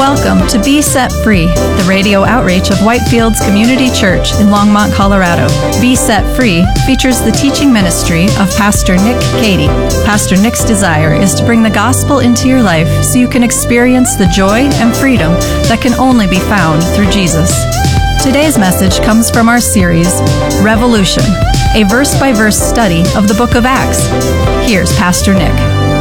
Welcome to Be Set Free, the radio outreach of Whitefields Community Church in Longmont, Colorado. Be Set Free features the teaching ministry of Pastor Nick Cady. Pastor Nick's desire is to bring the gospel into your life so you can experience the joy and freedom that can only be found through Jesus. Today's message comes from our series, Revolution, a verse-by-verse study of the book of Acts. Here's Pastor Nick.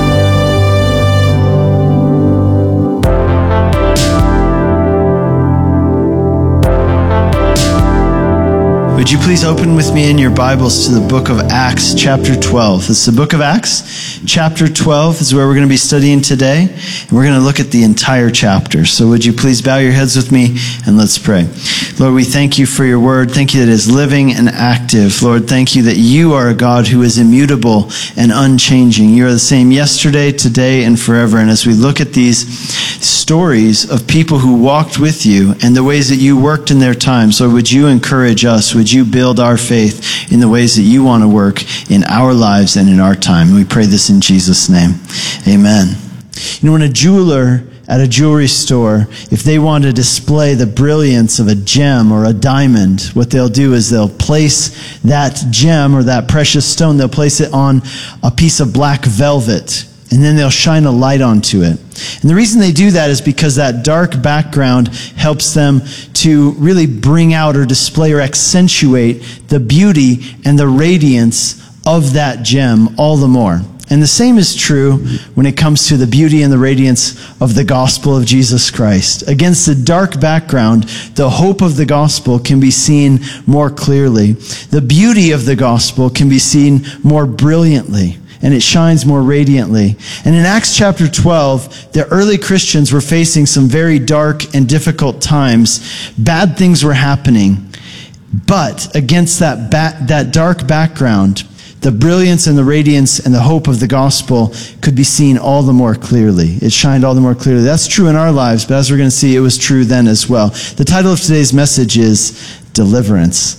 Would you please open with me in your Bibles to the book of Acts, chapter 12. This is the book of Acts. Chapter 12 is where we're going to be studying today, and we're going to look at the entire chapter. So would you please bow your heads with me, and let's pray. Lord, we thank you for your word. Thank you that it is living and active. Lord, thank you that you are a God who is immutable and unchanging. You are the same yesterday, today, and forever. And as we look at these stories of people who walked with you and the ways that you worked in their times, Lord, would you encourage us? Would you build our faith in the ways that you want to work in our lives and in our time? And we pray this in Jesus' name. Amen. You know, when a jeweler at a jewelry store, if they want to display the brilliance of a gem or a diamond, what they'll do is they'll place that gem or that precious stone, they'll place it on a piece of black velvet, and then they'll shine a light onto it. And the reason they do that is because that dark background helps them to really bring out or display or accentuate the beauty and the radiance of that gem all the more. And the same is true when it comes to the beauty and the radiance of the gospel of Jesus Christ. Against the dark background, the hope of the gospel can be seen more clearly. The beauty of the gospel can be seen more brilliantly, and it shines more radiantly. And in Acts chapter 12, the early Christians were facing some very dark and difficult times. Bad things were happening. But against that dark background, the brilliance and the radiance and the hope of the gospel could be seen all the more clearly. It shined all the more clearly. That's true in our lives, but as we're going to see, it was true then as well. The title of today's message is Deliverance.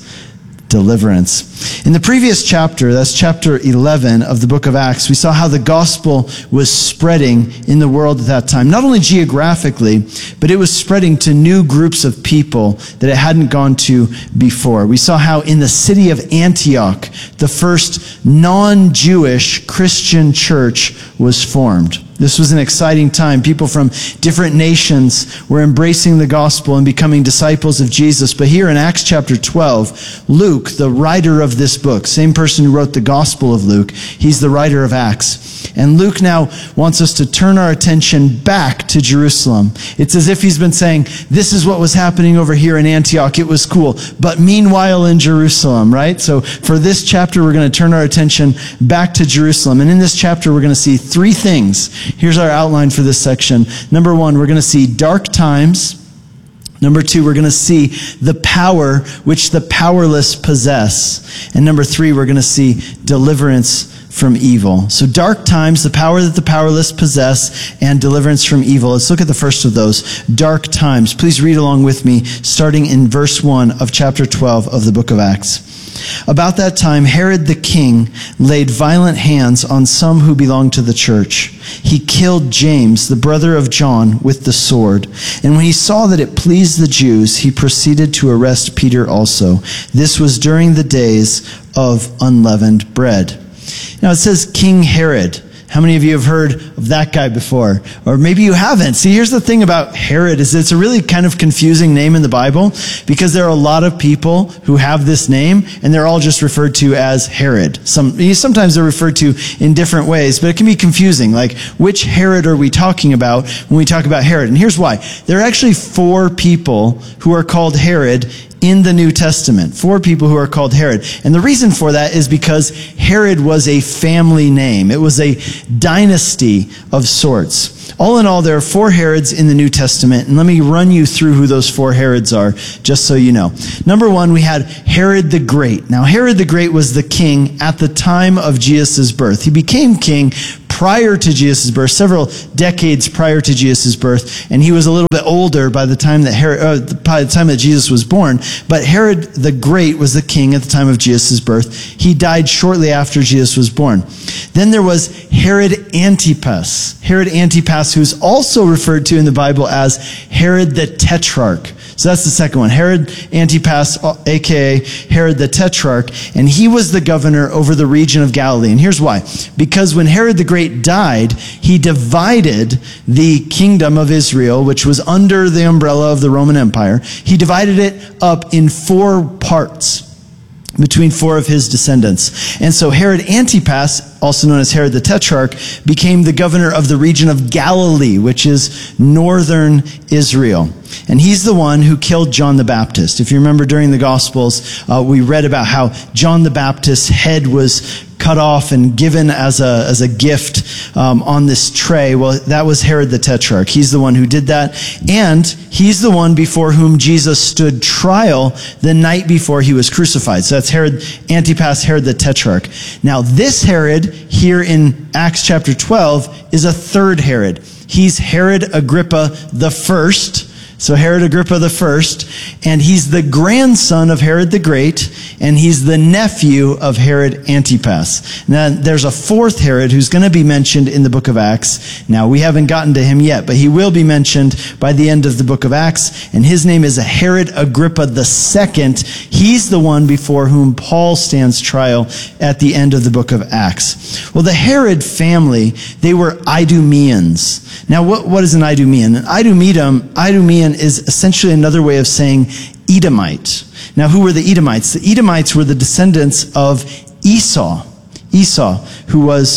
Deliverance. In the previous chapter, that's chapter 11 of the book of Acts, we saw how the gospel was spreading in the world at that time. Not only geographically, but it was spreading to new groups of people that it hadn't gone to before. We saw how in the city of Antioch, the first non-Jewish Christian church was formed. This was an exciting time. People from different nations were embracing the gospel and becoming disciples of Jesus. But here in Acts chapter 12, Luke, the writer of this book, same person who wrote the Gospel of Luke, he's the writer of Acts. And Luke now wants us to turn our attention back to Jerusalem. It's as if he's been saying, this is what was happening over here in Antioch. It was cool. But meanwhile in Jerusalem, right? So for this chapter, we're going to turn our attention back to Jerusalem. And in this chapter, we're going to see three things. Here's our outline for this section. Number one, we're going to see dark times. Number two, we're going to see the power which the powerless possess. And number three, we're going to see deliverance from evil. So dark times, the power that the powerless possess, and deliverance from evil. Let's look at the first of those, dark times. Please read along with me, starting in verse 1 of chapter 12 of the book of Acts. About that time, Herod the king laid violent hands on some who belonged to the church. He killed James, the brother of John, with the sword. And when he saw that it pleased the Jews, he proceeded to arrest Peter also. This was during the days of unleavened bread. Now it says King Herod. How many of you have heard of that guy before? Or maybe you haven't. See, here's the thing about Herod is it's a really kind of confusing name in the Bible because there are a lot of people who have this name and they're all just referred to as Herod. Sometimes they're referred to in different ways, but it can be confusing. Like, which Herod are we talking about when we talk about Herod? And here's why. There are actually 4 people who are called Herod in the New Testament. 4 people who are called Herod. And the reason for that is because Herod was a family name. It was a dynasty of sorts. All in all, there are 4 Herods in the New Testament, and let me run you through who those 4 Herods are, just so you know. Number 1, we had Herod the Great. Now, Herod the Great was the king at the time of Jesus' birth. He became king prior to Jesus' birth, several decades prior to Jesus' birth, and he was a little bit older by the time that Jesus was born. But Herod the Great was the king at the time of Jesus' birth. He died shortly after Jesus was born. Then there was Herod Antipas. Herod Antipas, who's also referred to in the Bible as Herod the Tetrarch. So that's the second one. Herod Antipas, a.k.a. Herod the Tetrarch, and he was the governor over the region of Galilee. And here's why. Because when Herod the Great died, he divided the kingdom of Israel, which was under the umbrella of the Roman Empire. He divided it up in 4 parts between 4 of his descendants. And so Herod Antipas, also known as Herod the Tetrarch, became the governor of the region of Galilee, which is northern Israel. And he's the one who killed John the Baptist. If you remember during the Gospels, we read about how John the Baptist's head was cut off and given as a gift on this tray. Well, that was Herod the Tetrarch. He's the one who did that. And he's the one before whom Jesus stood trial the night before he was crucified. So that's Herod Antipas, Herod the Tetrarch. Now, this Herod here in Acts chapter 12 is a third Herod. He's Herod Agrippa the First. So Herod Agrippa the First, and he's the grandson of Herod the Great, and he's the nephew of Herod Antipas. Now, there's a fourth Herod who's going to be mentioned in the book of Acts. Now, we haven't gotten to him yet, but he will be mentioned by the end of the book of Acts, and his name is Herod Agrippa II. He's the one before whom Paul stands trial at the end of the book of Acts. Well, the Herod family, they were Idumeans. Now, what is an Idumean? An Idumean is essentially another way of saying Edomite. Now, who were the Edomites? The Edomites were the descendants of Esau. Esau, who was,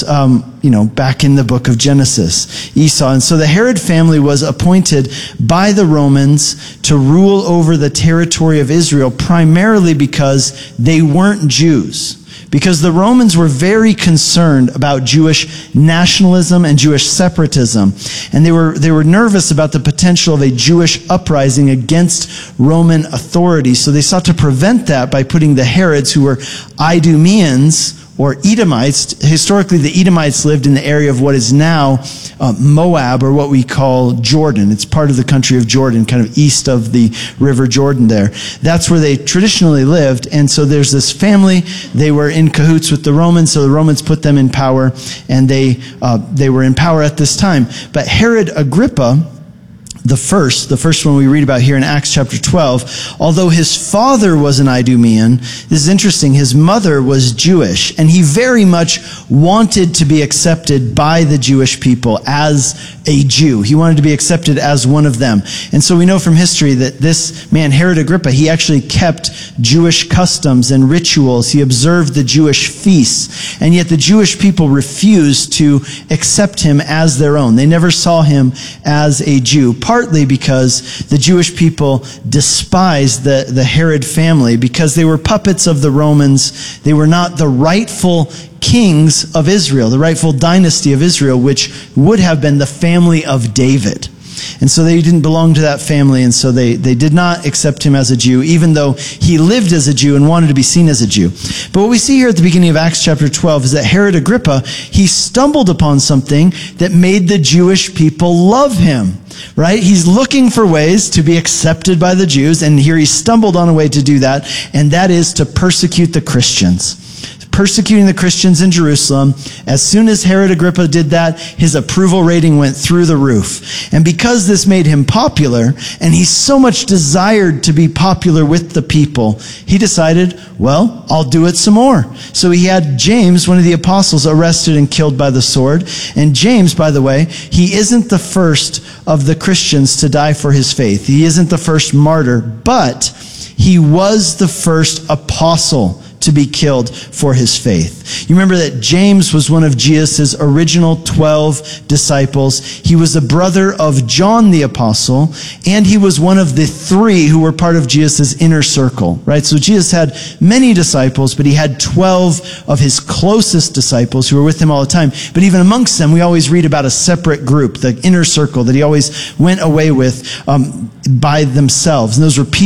back in the book of Genesis. Esau. And so the Herod family was appointed by the Romans to rule over the territory of Israel, primarily because they weren't Jews. Because the Romans were very concerned about Jewish nationalism and Jewish separatism. And they were nervous about the potential of a Jewish uprising against Roman authority. So they sought to prevent that by putting the Herods, who were Idumeans, or Edomites. Historically, the Edomites lived in the area of what is now Moab, or what we call Jordan. It's part of the country of Jordan, kind of east of the river Jordan there. That's where they traditionally lived. And so there's this family. They were in cahoots with the Romans, so the Romans put them in power, and they were in power at this time. But Herod Agrippa, the first one we read about here in Acts chapter 12, although his father was an Idumean, this is interesting, his mother was Jewish, and he very much wanted to be accepted by the Jewish people as a Jew. He wanted to be accepted as one of them. And so we know from history that this man, Herod Agrippa, he actually kept Jewish customs and rituals. He observed the Jewish feasts, and yet the Jewish people refused to accept him as their own. They never saw him as a Jew, partly because the Jewish people despised the Herod family because they were puppets of the Romans. They were not the rightful kings of Israel, the rightful dynasty of Israel, which would have been the family of David. And so they didn't belong to that family, and so they did not accept him as a Jew, even though he lived as a Jew and wanted to be seen as a Jew. But what we see here at the beginning of Acts chapter 12 is that Herod Agrippa, he stumbled upon something that made the Jewish people love him. Right? He's looking for ways to be accepted by the Jews, and here he stumbled on a way to do that, and that is to persecute the Christians. Persecuting the Christians in Jerusalem. As soon as Herod Agrippa did that, his approval rating went through the roof. And because this made him popular, and he so much desired to be popular with the people, he decided, well, I'll do it some more. So he had James, one of the apostles, arrested and killed by the sword. And James, by the way, he isn't the first of the Christians to die for his faith. He isn't the first martyr, but he was the first apostle to be killed for his faith. You remember that James was one of Jesus' original 12 disciples. He was a brother of John the Apostle, and he was one of the 3 who were part of Jesus' inner circle, right? So Jesus had many disciples, but he had 12 of his closest disciples who were with him all the time. But even amongst them, we always read about a separate group, the inner circle that he always went away with by themselves. And those were Peter,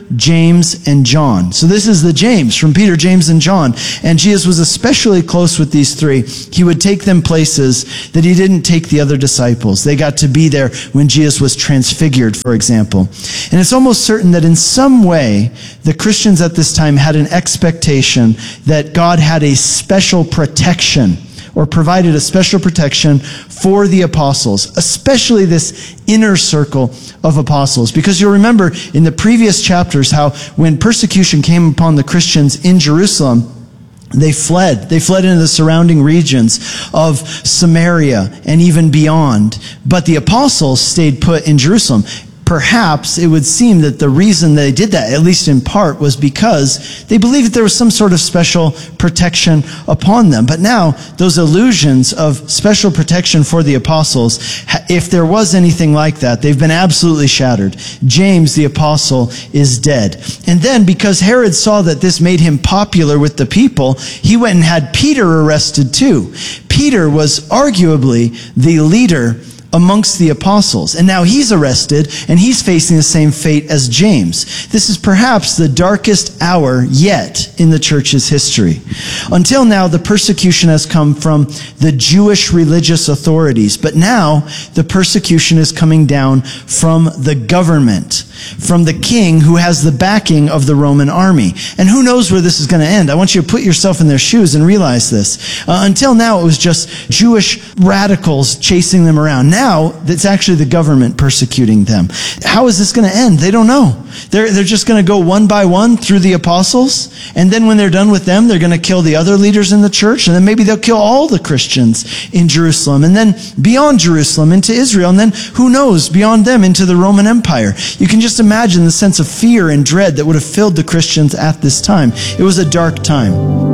James, and John. So this is the James from Peter, James, and John. And Jesus was especially close with these three. He would take them places that he didn't take the other disciples. They got to be there when Jesus was transfigured, for example. And it's almost certain that in some way, the Christians at this time had an expectation that God had a special protection, or provided a special protection for the apostles, especially this inner circle of apostles. Because you'll remember in the previous chapters how when persecution came upon the Christians in Jerusalem, they fled. They fled into the surrounding regions of Samaria and even beyond. But the apostles stayed put in Jerusalem. Perhaps it would seem that the reason they did that, at least in part, was because they believed that there was some sort of special protection upon them. But now, those illusions of special protection for the apostles, if there was anything like that, they've been absolutely shattered. James, the apostle, is dead. And then, because Herod saw that this made him popular with the people, he went and had Peter arrested too. Peter was arguably the leader amongst the apostles. And now he's arrested, and he's facing the same fate as James. This is perhaps the darkest hour yet in the church's history. Until now, the persecution has come from the Jewish religious authorities, but now the persecution is coming down from the government, from the king who has the backing of the Roman army. And who knows where this is going to end? I want you to put yourself in their shoes and realize this. Until now, it was just Jewish radicals chasing them around. Now, it's actually the government persecuting them. How is this going to end? They don't know. They're just going to go one by one through the apostles, and then when they're done with them, they're going to kill the other leaders in the church, and then maybe they'll kill all the Christians in Jerusalem, and then beyond Jerusalem into Israel, and then who knows, beyond them into the Roman Empire. You can just imagine the sense of fear and dread that would have filled the Christians at this time. It was a dark time.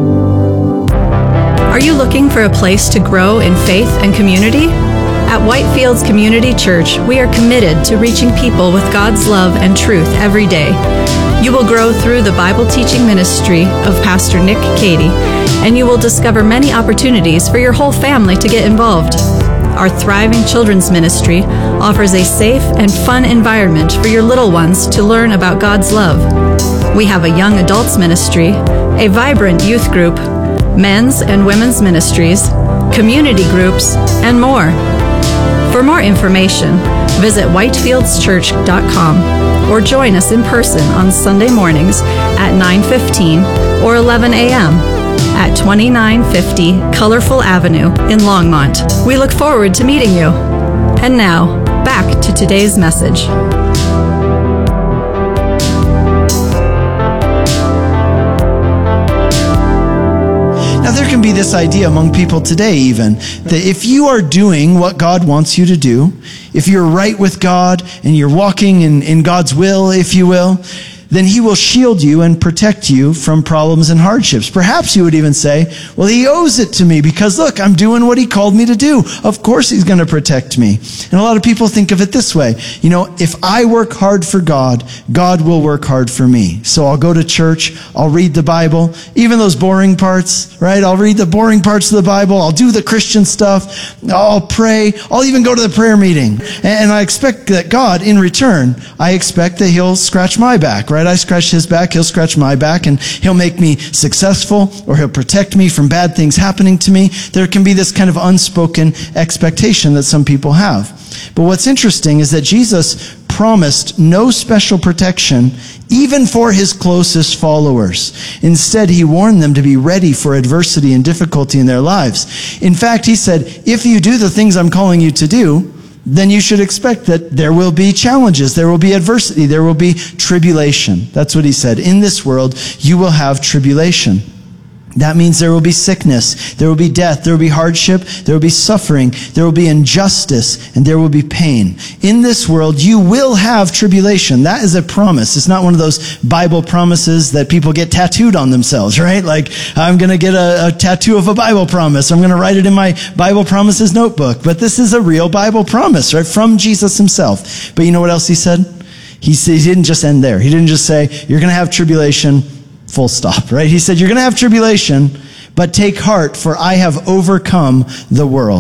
Are you looking for a place to grow in faith and community? At Whitefields Community Church, we are committed to reaching people with God's love and truth every day. You will grow through the Bible teaching ministry of Pastor Nick Cady, and you will discover many opportunities for your whole family to get involved. Our thriving children's ministry offers a safe and fun environment for your little ones to learn about God's love. We have a young adults ministry, a vibrant youth group, men's and women's ministries, community groups, and more. For more information, visit whitefieldschurch.com or join us in person on Sunday mornings at 9:15 or 11 a.m. at 2950 Colorful Avenue in Longmont. We look forward to meeting you. And now, back to today's message. Now, there can be this idea among people today even, that if you are doing what God wants you to do, if you're right with God and you're walking in God's will, if you will, then he will shield you and protect you from problems and hardships. Perhaps you would even say, well, he owes it to me because look, I'm doing what he called me to do. Of course he's going to protect me. And a lot of people think of it this way. You know, if I work hard for God, God will work hard for me. So I'll go to church, I'll read the Bible, even those boring parts, right? I'll read the boring parts of the Bible, I'll do the Christian stuff, I'll pray, I'll even go to the prayer meeting. And I expect that God, in return, I expect that he'll scratch my back, right? I scratch his back, he'll scratch my back, and he'll make me successful, or he'll protect me from bad things happening to me. There can be this kind of unspoken expectation that some people have. But what's interesting is that Jesus promised no special protection even for his closest followers. Instead, he warned them to be ready for adversity and difficulty in their lives. In fact, he said, if you do the things I'm calling you to do, then you should expect that there will be challenges, there will be adversity, there will be tribulation. That's what he said. In this world, you will have tribulation. That means there will be sickness, there will be death, there will be hardship, there will be suffering, there will be injustice, and there will be pain. In this world, you will have tribulation. That is a promise. It's not one of those Bible promises that people get tattooed on themselves, right? Like, I'm going to get a tattoo of a Bible promise. I'm going to write it in my Bible promises notebook. But this is a real Bible promise, right? From Jesus himself. But you know what else he said? He didn't just end there. He didn't just say, you're going to have tribulation, full stop, right? He said, you're going to have tribulation, but take heart, for I have overcome the world.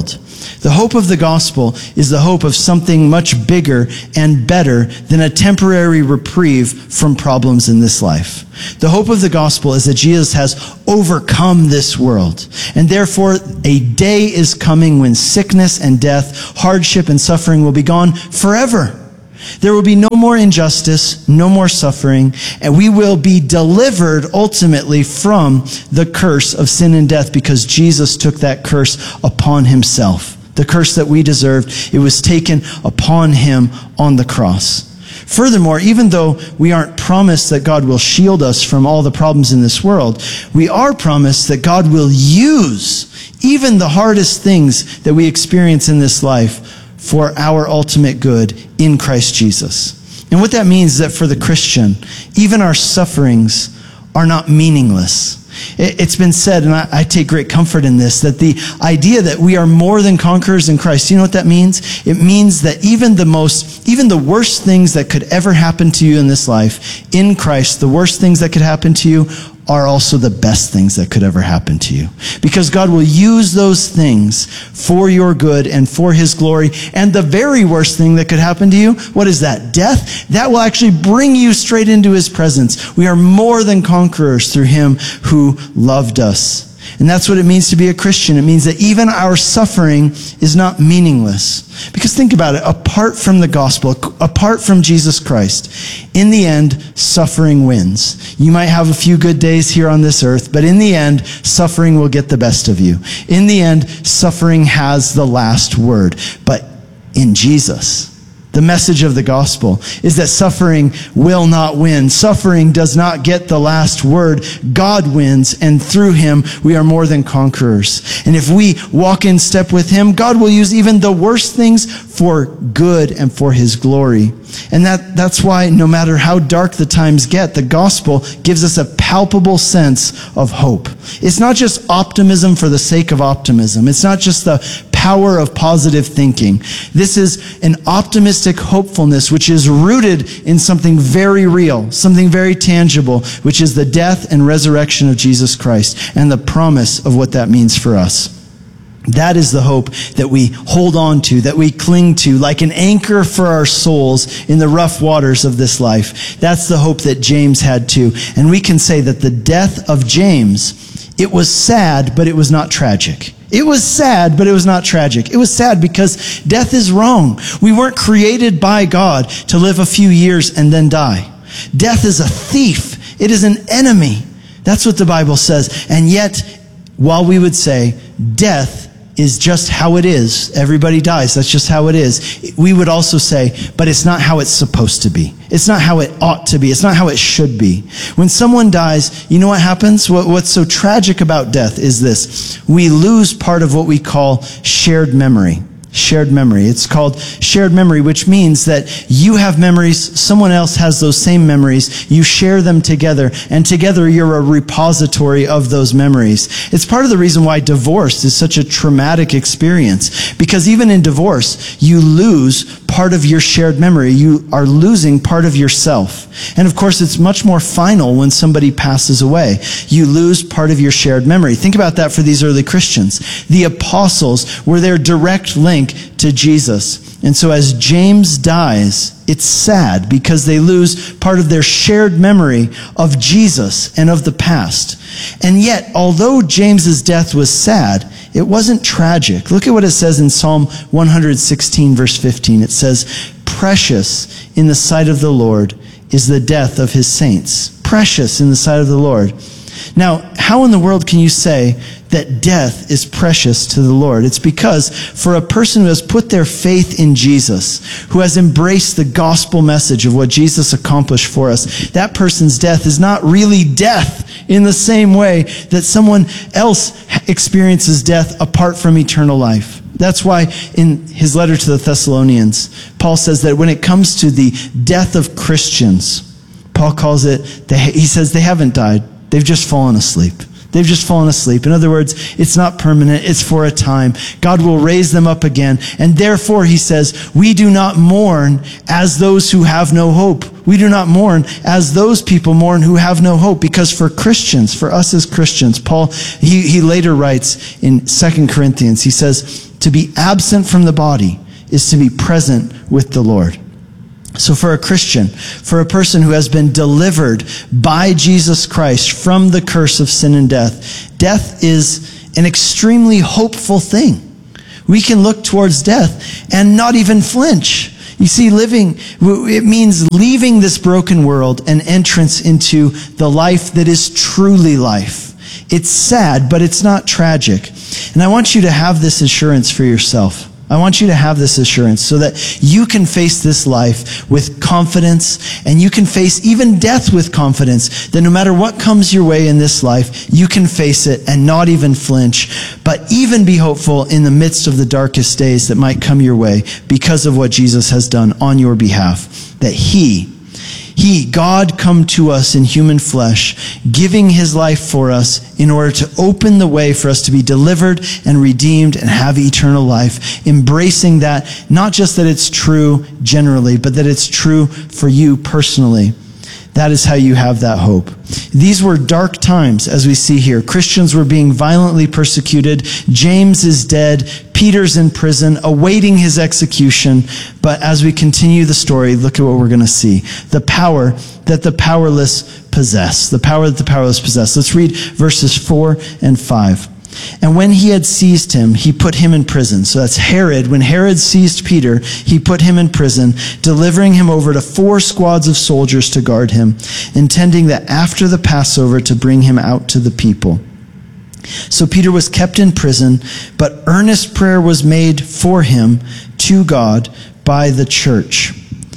The hope of the gospel is the hope of something much bigger and better than a temporary reprieve from problems in this life. The hope of the gospel is that Jesus has overcome this world, and therefore a day is coming when sickness and death, hardship and suffering will be gone forever. There will be no more injustice, no more suffering, and we will be delivered ultimately from the curse of sin and death because Jesus took that curse upon himself. The curse that we deserved, it was taken upon him on the cross. Furthermore, even though we aren't promised that God will shield us from all the problems in this world, we are promised that God will use even the hardest things that we experience in this life for our ultimate good in Christ Jesus. And what that means is that for the Christian, even our sufferings are not meaningless. It's been said, and I take great comfort in this, that the idea that we are more than conquerors in Christ, you know what that means? It means that even the worst things that could ever happen to you in this life, in Christ, the worst things that could happen to you are also the best things that could ever happen to you. Because God will use those things for your good and for his glory. And the very worst thing that could happen to you, what is that? Death? That will actually bring you straight into his presence. We are more than conquerors through him who loved us. And that's what it means to be a Christian. It means that even our suffering is not meaningless. Because think about it, apart from the gospel, apart from Jesus Christ, in the end, suffering wins. You might have a few good days here on this earth, but in the end, suffering will get the best of you. In the end, suffering has the last word. But in Jesus, the message of the gospel is that suffering will not win. Suffering does not get the last word. God wins, and through him, we are more than conquerors. And if we walk in step with him, God will use even the worst things for good and for his glory. And that's why no matter how dark the times get, the gospel gives us a palpable sense of hope. It's not just optimism for the sake of optimism. It's not just the power of positive thinking. This is an optimistic hopefulness which is rooted in something very real, something very tangible, which is the death and resurrection of Jesus Christ and the promise of what that means for us. That is the hope that we hold on to, that we cling to, like an anchor for our souls in the rough waters of this life. That's the hope that James had too. And we can say that the death of James, it was sad, but it was not tragic. It was sad, but it was not tragic. It was sad because death is wrong. We weren't created by God to live a few years and then die. Death is a thief. It is an enemy. That's what the Bible says. And yet, while we would say death is just how it is, everybody dies, that's just how it is, we would also say, but it's not how it's supposed to be. It's not how it ought to be. It's not how it should be. When someone dies, you know what happens? What's so tragic about death is this. We lose part of what we call shared memory. Shared memory. It's called shared memory, which means that you have memories, someone else has those same memories, you share them together, and together you're a repository of those memories. It's part of the reason why divorce is such a traumatic experience, because even in divorce, you lose part of your shared memory. You are losing part of yourself. And of course, it's much more final when somebody passes away. You lose part of your shared memory. Think about that for these early Christians. The apostles were their direct link to Jesus. And so as James dies, it's sad because they lose part of their shared memory of Jesus and of the past. And yet, although James's death was sad, it wasn't tragic. Look at what it says in Psalm 116, verse 15. It says, "Precious in the sight of the Lord is the death of his saints." Precious in the sight of the Lord. Now, how in the world can you say that death is precious to the Lord? It's because for a person who has put their faith in Jesus, who has embraced the gospel message of what Jesus accomplished for us, that person's death is not really death in the same way that someone else experiences death apart from eternal life. That's why in his letter to the Thessalonians, Paul says that when it comes to the death of Christians, Paul calls it, he says they haven't died. They've just fallen asleep. They've just fallen asleep. In other words, it's not permanent. It's for a time. God will raise them up again. And therefore, he says, we do not mourn as those who have no hope. We do not mourn as those people mourn who have no hope. Because for Christians, for us as Christians, Paul, he later writes in 2 Corinthians, he says, To be absent from the body is to be present with the Lord. So for a Christian, for a person who has been delivered by Jesus Christ from the curse of sin and death, death is an extremely hopeful thing. We can look towards death and not even flinch. You see, living, it means leaving this broken world and entrance into the life that is truly life. It's sad, but it's not tragic. And I want you to have this assurance for yourself. I want you to have this assurance so that you can face this life with confidence, and you can face even death with confidence, that no matter what comes your way in this life, you can face it and not even flinch, but even be hopeful in the midst of the darkest days that might come your way because of what Jesus has done on your behalf. That He, God, come to us in human flesh, giving His life for us in order to open the way for us to be delivered and redeemed and have eternal life. Embracing that, not just that it's true generally, but that it's true for you personally. That is how you have that hope. These were dark times, as we see here. Christians were being violently persecuted. James is dead. Peter's in prison, awaiting his execution. But as we continue the story, look at what we're going to see. The power that the powerless possess. The power that the powerless possess. Let's read verses 4 and 5. And when he had seized him, he put him in prison. So that's Herod. When Herod seized Peter, he put him in prison, delivering him over to 4 squads of soldiers to guard him, intending that after the Passover to bring him out to the people. So Peter was kept in prison, but earnest prayer was made for him to God by the church.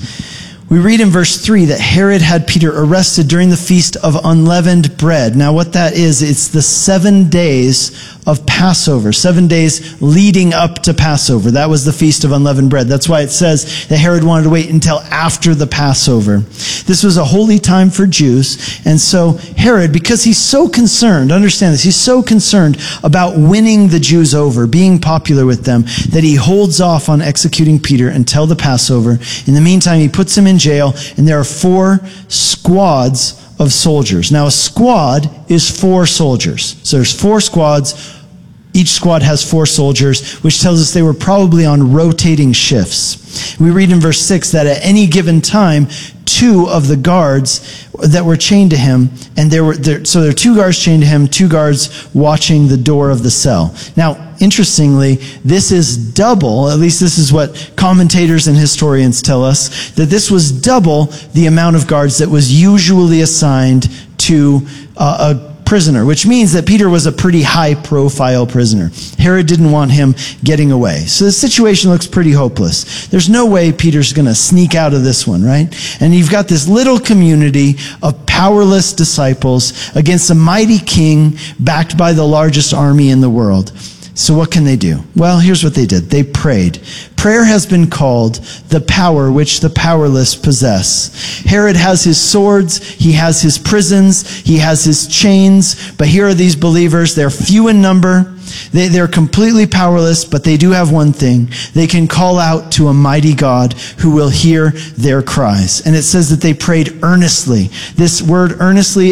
We read in verse 3 that Herod had Peter arrested during the Feast of Unleavened Bread. Now what that is, it's the 7 days of Passover, 7 days leading up to Passover. That was the Feast of Unleavened Bread. That's why it says that Herod wanted to wait until after the Passover. This was a holy time for Jews, and so Herod, because he's so concerned, understand this, he's so concerned about winning the Jews over, being popular with them, that he holds off on executing Peter until the Passover. In the meantime, he puts him in jail, and there are 4 squads of soldiers. Now, a squad is 4 soldiers. So there's 4 squads. Each squad has 4 soldiers, which tells us they were probably on rotating shifts. We read in verse 6 that at any given time, 2 of the guards that were chained to him, and there are 2 guards chained to him, 2 guards watching the door of the cell. Now, interestingly, this is double, at least this is what commentators and historians tell us, that this was double the amount of guards that was usually assigned to a prisoner, which means that Peter was a pretty high-profile prisoner. Herod didn't want him getting away. So the situation looks pretty hopeless. There's no way Peter's going to sneak out of this one, right? And you've got this little community of powerless disciples against a mighty king backed by the largest army in the world. So what can they do? Well, here's what they did. They prayed. Prayer has been called the power which the powerless possess. Herod has his swords, he has his prisons, he has his chains, but here are these believers. They're few in number. They're completely powerless, but they do have one thing. They can call out to a mighty God who will hear their cries. And it says that they prayed earnestly. This word earnestly,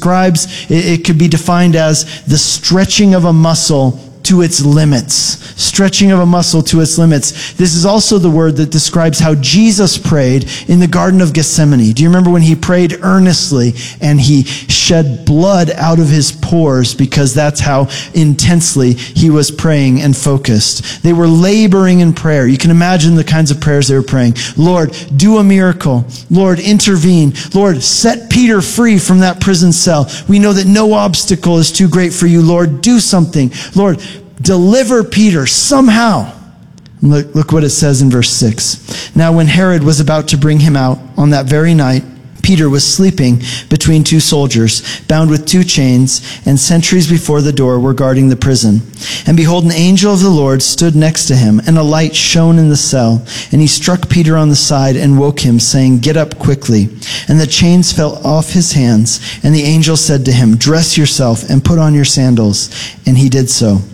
it could be defined as the stretching of a muscle to its limits. Stretching of a muscle to its limits. This is also the word that describes how Jesus prayed in the Garden of Gethsemane. Do you remember when he prayed earnestly and he shed blood out of his pores because that's how intensely he was praying and focused? They were laboring in prayer. You can imagine the kinds of prayers they were praying. Lord, do a miracle. Lord, intervene. Lord, set Peter free from that prison cell. We know that no obstacle is too great for you. Lord, do something. Lord, deliver Peter somehow. Look what it says in verse 6. Now when Herod was about to bring him out on that very night, Peter was sleeping between 2 soldiers, bound with 2 chains, and sentries before the door were guarding the prison. And behold, an angel of the Lord stood next to him, and a light shone in the cell. And he struck Peter on the side and woke him, saying, "Get up quickly." And the chains fell off his hands, and the angel said to him, "Dress yourself and put on your sandals." And he did so.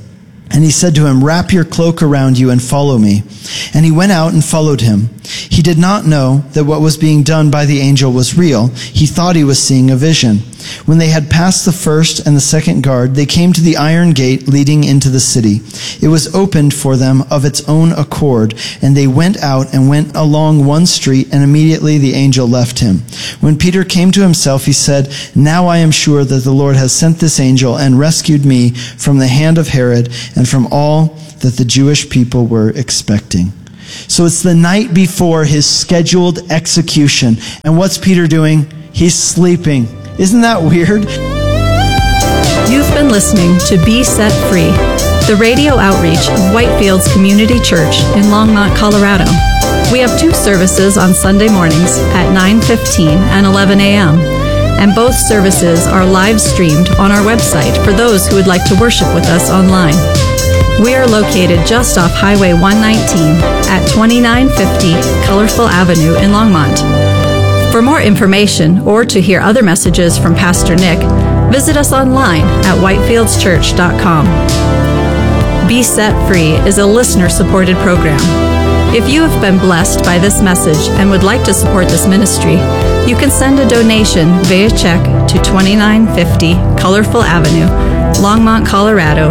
And he said to him, "Wrap your cloak around you and follow me." And he went out and followed him. He did not know that what was being done by the angel was real. He thought he was seeing a vision. When they had passed the first and the second guard, they came to the iron gate leading into the city. It was opened for them of its own accord, and they went out and went along one street, and immediately the angel left him. When Peter came to himself, he said, "Now I am sure that the Lord has sent this angel and rescued me from the hand of Herod and from all that the Jewish people were expecting." So it's the night before his scheduled execution. And what's Peter doing? He's sleeping. Isn't that weird? You've been listening to Be Set Free, the radio outreach of Whitefields Community Church in Longmont, Colorado. We have 2 services on Sunday mornings at 9:15 and 11 a.m., and both services are live streamed on our website for those who would like to worship with us online. We are located just off Highway 119 at 2950 Colorful Avenue in Longmont. For more information or to hear other messages from Pastor Nick, visit us online at whitefieldschurch.com. Be Set Free is a listener-supported program. If you have been blessed by this message and would like to support this ministry, you can send a donation via check to 2950 Colorful Avenue, Longmont, Colorado,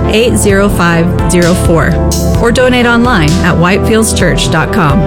80504, or donate online at whitefieldschurch.com.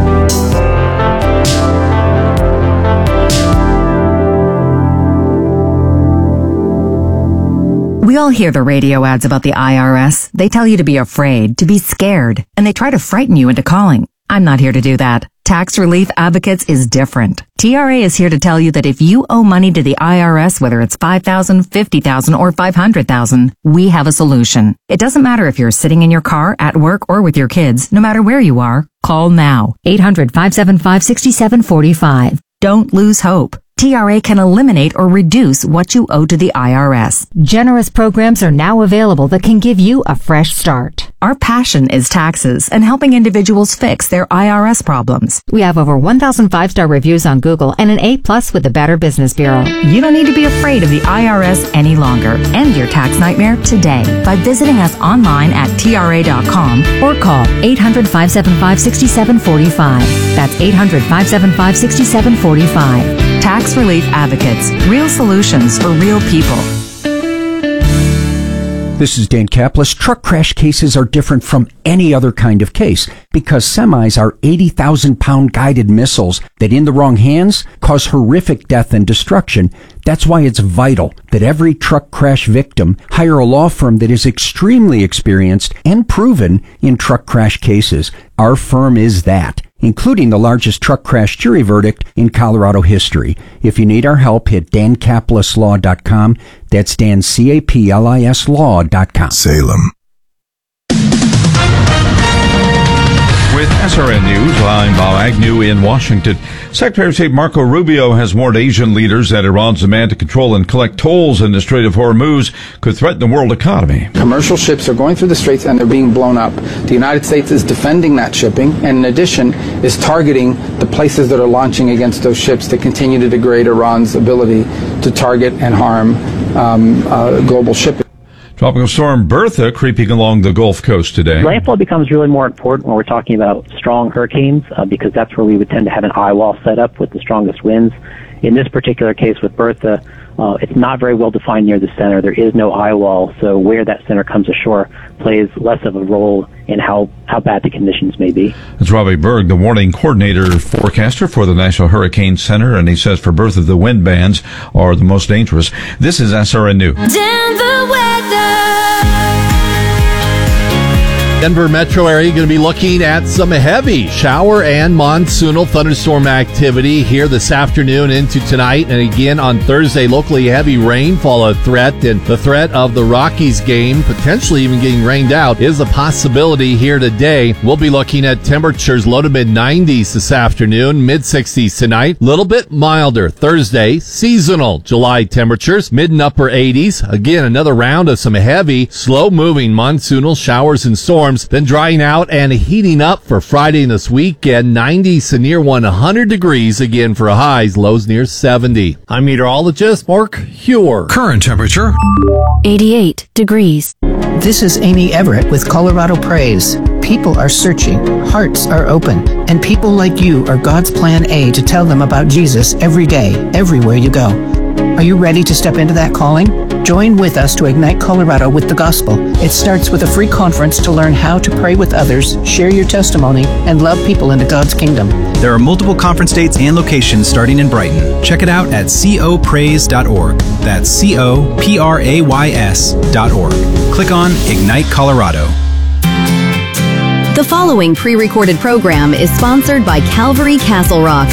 We all hear the radio ads about the IRS. They tell you to be afraid, to be scared, and they try to frighten you into calling. I'm not here to do that. Tax Relief Advocates is different. TRA is here to tell you that if you owe money to the IRS, whether it's $5,000, $50,000, or $500,000, we have a solution. It doesn't matter if you're sitting in your car, at work, or with your kids. No matter where you are, call now. 800-575-6745. Don't lose hope. TRA can eliminate or reduce what you owe to the IRS. Generous programs are now available that can give you a fresh start. Our passion is taxes and helping individuals fix their IRS problems. We have over 1,000 5-star reviews on Google and an A+ with the Better Business Bureau. You don't need to be afraid of the IRS any longer. End your tax nightmare today by visiting us online at TRA.com or call 800-575-6745. That's 800-575-6745. Tax Relief Advocates. Real solutions for real people. This is Dan Kaplis. Truck crash cases are different from any other kind of case because semis are 80,000-pound guided missiles that in the wrong hands cause horrific death and destruction. That's why it's vital that every truck crash victim hire a law firm that is extremely experienced and proven in truck crash cases. Our firm is that, including the largest truck crash jury verdict in Colorado history. If you need our help, hit dankapleslaw.com. That's Dan, C-A-P-L-I-S law.com. Salem. With SRN News, I'm Bob Agnew in Washington. Secretary of State Marco Rubio has warned Asian leaders that Iran's demand to control and collect tolls in the Strait of Hormuz could threaten the world economy. Commercial ships are going through the straits and they're being blown up. The United States is defending that shipping and in addition is targeting the places that are launching against those ships to continue to degrade Iran's ability to target and harm global shipping. Tropical storm Bertha creeping along the Gulf Coast today. Landfall becomes really more important when we're talking about strong hurricanes because that's where we would tend to have an eye wall set up with the strongest winds. In this particular case with Bertha, it's not very well defined near the center. There is no eye wall, so where that center comes ashore plays less of a role in how bad the conditions may be. That's Robbie Berg, the warning coordinator forecaster for the National Hurricane Center, and he says for Bertha, the wind bands are the most dangerous. This is SRN News. Denver weather. Denver metro area going to be looking at some heavy shower and monsoonal thunderstorm activity here this afternoon into tonight. And again on Thursday, locally heavy rainfall a threat. And the threat of the Rockies game potentially even getting rained out is a possibility here today. We'll be looking at temperatures low to mid-90s this afternoon, mid-60s tonight. Little bit milder Thursday. Seasonal July temperatures, mid and upper 80s. Again, another round of some heavy, slow-moving monsoonal showers and storms thunderstorms then drying out and heating up for Friday and this weekend. 90s to near 100 degrees again for highs, lows near 70. I'm meteorologist Mark Huer. Current temperature 88 degrees. This is Amy Everett with Colorado Praise. People are searching, hearts are open, and people like you are God's plan A to tell them about Jesus every day, everywhere you go. Are you ready to step into that calling? Join with us to ignite Colorado with the gospel. It starts with a free conference to learn how to pray with others, share your testimony, and love people into God's kingdom. There are multiple conference dates and locations starting in Brighton. Check it out at copraise.org. That's coprays.org. Click on Ignite Colorado. The following pre-recorded program is sponsored by Calvary Castle Rock.